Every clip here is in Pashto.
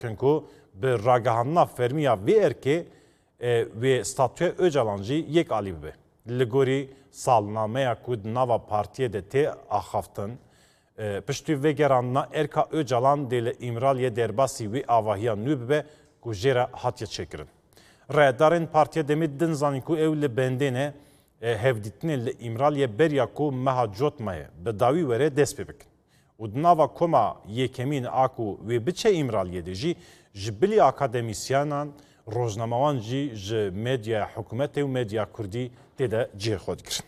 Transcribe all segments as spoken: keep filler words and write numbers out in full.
کنکو به راگهانا فرمیا وی ارکه و ستاتوی اوجالان جی یک علی ببه. لگوری سالنامه کود نوا پارتیه ده تی آخافتن پشتی وگراننا ارکا اوجالان دل امرالیه درباسی وی آواهیا نو ببه که جیره حتیه چکرن. رهدارن پارتیه دمید دنزانی که اول بندینه هفدیتنه لامرالیه بریا که مها جوت مایه به داوی وره دست ببکن. و دناوا کما یکمین آکو و بچه امرالیه ده جی جبلی اکادمیسیانان روزنامه‌وان جی ج مدیا حکومت و مدیا کردی تیده جه خود کرد.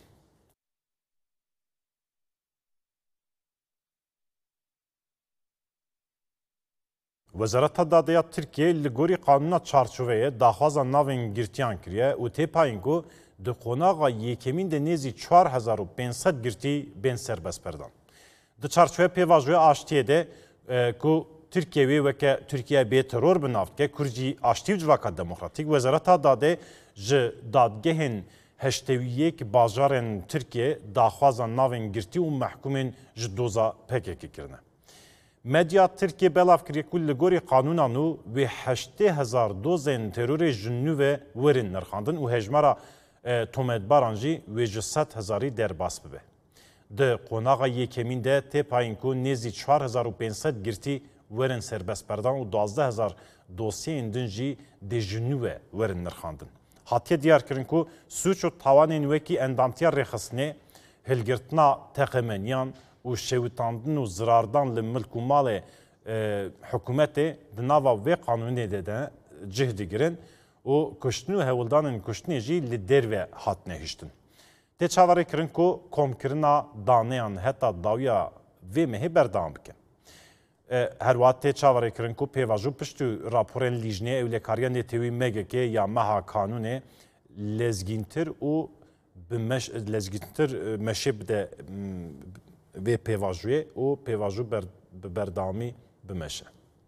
وزارت دادیا ترکیه لگوری قانون چارچوبه داخوازا ناوین گرتیان کریه و تیپاین کو د قوناغا یکمین د نزی چهار هزار و پانصد گرتی بین سربست پردان. د چارچوبه پیواژوی آشتیه ده کو Türkiye ve ke Türkiye be terör binaft ke Kürdi aştiv civaka demokratik Wezaret dade ji dadgehên heşteviyek bajarên Türkiye daxwazan navên girtî û mehkumên ji doza P K K kirine. Medya Türkiye belav kiriye ku li gorî qanûna nû wê heştê hezar dozên terorê ji nû ve werin nirxandin û hejmara tomedbaran jî wê ji sed hezarî derbas bibe. Di qonaxa yekemîn de tê payîn ku nêzî çar hezar û pênc girtî werin serbestperdan û duwazdeh hezar dosyeyên din jî dê ji nû ve werin nirxandin. Hatiye diyar kirin ku suç û tawanên wekî endamtiya rêxistinê, hilgirtina teqemeniyan û şewitandin û zirardan li milk û malê hikûmetê di nava vê qanûnê de de cih digirin û kuştin û hewildanên kuştinê jî li derve hatine hiştin. Tê çavarê kirin ku komkirina daneyan heta dawiya vê mehê berdam bikin. Her wat tê çavarê kirin ku pêvajo piştî raporên lîjnê ewlekariya Netewî M G K ya meha kanûnê lezgîntir û lezgîntir meşê bide vê pêvajoyê û pêvajo bi berdamî bimeşe.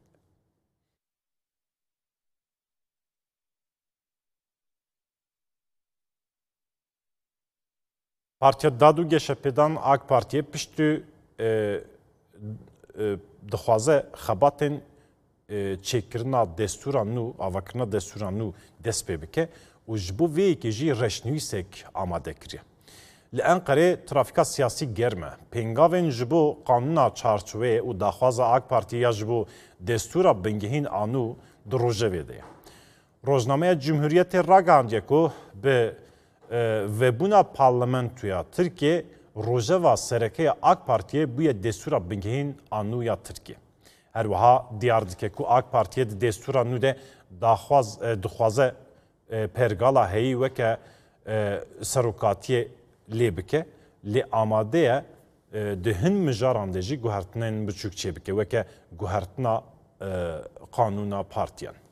Partiya Dad û Geşepêdan AK Partiye piştî dixwaze xebatên çêkirina destûra nû, avakirina destûra nû dest pê bike û ji bo vê yekê jî reşnivîsek amade kiriye. Li Enqerê trafîka siyasî germ e. Pêngavên ji bo qanûna çarçoveyê û daxwaza AK Partiye ya ji bo destûra bingehîn anû di rojevê de ye. Rojnameya Cumhuriyetê ragihandiye ku bi vebûna parlamentoya Tirkiye rojeva serekeya AK Partiye bûye destûra bingehîn anû ya Tirkiye. Her wiha diyar dike ku AK Partiye di destûra nû de dixwaze pergala heyî weke serokatiyê lê bike, lê amade ye di hin mijaran de jî guhertinên biçûk çê bike weke guhertina qanûna partiyan.